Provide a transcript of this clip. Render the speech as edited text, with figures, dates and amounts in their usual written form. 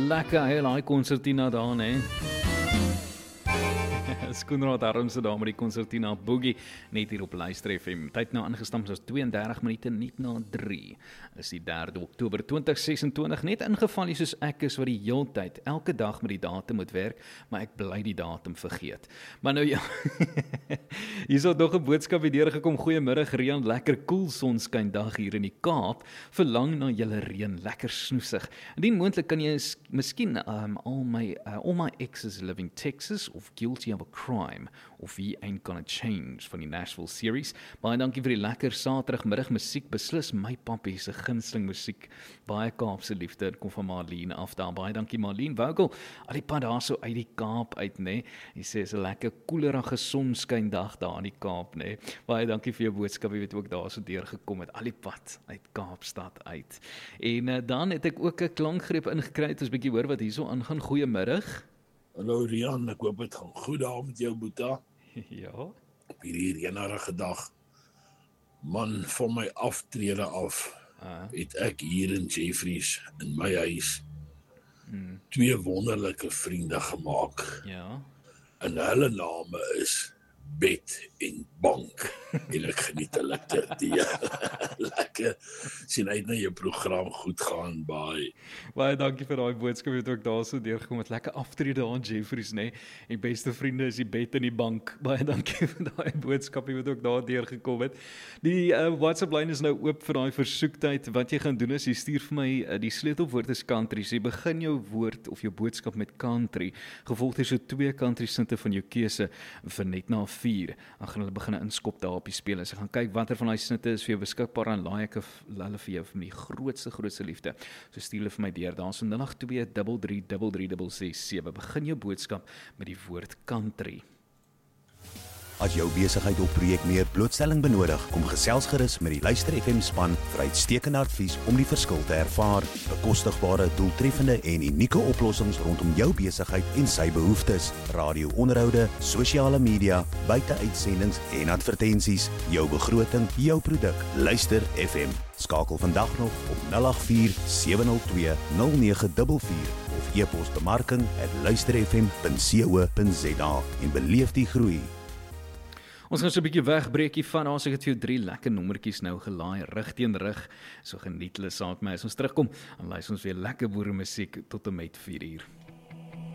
lekker, heel daai konsertina daar, né? Koenraad Armse daar met die Concertina Boogie, net hier op Luister FM. Tyd nou aangestam soos 32 minute net na 3. Is die 3de Oktober 2026, net ingeval soos ek is wat die hele tyd, elke dag met die datum moet werk, maar ek bly die datum vergeet. Maar nou ja, hier is nog 'n boodskap hier deurgekom. Goeiemiddag Rian, lekker koel sonskyn dag hier in die Kaap. Verlang na julle reën, lekker snoesig. Indien moontlik kan jy miskien all my exes live in Texas of Guilty of a Crime of He Ain't Gonna Change van die Nashville series. Baie dankie vir die lekker Saterdagmiddag musiek, beslis my pappie se gunsteling musiek. Baie Kaapse liefde, dit kom van Marlene af daar. Baie dankie Marlene Vogel. Al die pad daar so uit die Kaap uit, né? Jy sê is 'n lekker koelerige sonskyn dag daar in die Kaap, né? Baie dankie vir jou boodskap, jy weet ook daar so deurgekom het, al die pad uit Kaapstad uit. En dan het ek ook 'n klankgreep ingekry, het ons bietjie hoor wat hierso aangaan. Goeiemiddag. Hallo Rian, ek hoop het gaan goed daar met jou boeta. Ja. Op hierdie reënerige dag. Man, van my aftrede af, het ek hier in Jeffreys, in my huis, 2 wonderlike vriende gemaak. Ja. En hulle name is Bed en Bank. En ek geniet hulle die lekker sien uit na jou program goed gaan, Baie dankie vir daai boodskap, het ook daar so deurgekom met lekker aftrede aan Jeffreys, né? En beste vriende is die Bed en die Bank. Baie dankie vir daai boodskap, wat ook daar deurgekom het. Die WhatsApp lyn is nou oop vir daai versoektyd. Wat jy gaan doen is, jy stuur vir my die sleutelwoord is country. So jy begin jou woord of jou boodskap met country, gevolg deur so 2 country sinte van jou keuse vir net na 4. Dan gaan hulle begin inskop daar op die speel. As jy gaan kyk watter van daai snitte is vir jou beskikbaar, dan laai ek hulle vir jou vir die grootste liefde. So stuur hulle vir my deur. Daar is 082333367. Begin jou boodskap met die woord country. As jou besigheid of projek meer blootstelling benodig, kom gesels gerus met die Luister FM span vir uitstekende advies om die verskil te ervaar. Bekostigbare, doeltreffende en unieke oplossings rondom jou besigheid en sy behoeftes. Radio-onderhoude, sosiale media, buiteuitsendings en advertensies. Jou begroting, jou produk. Luister FM. Skakel vandag nog op 084 702 0944 of e-pos bemarking@luisterfm.co.za en beleef die groei. Ons gaan so 'n bietjie wegbreekie van ons. Ek het vir jou 3 lekker nommertjies nou gelaai, rug teen rug. So geniet hulle saam met my. As ons terugkom, dan luister ons weer lekker boere musiek tot en met 4 uur.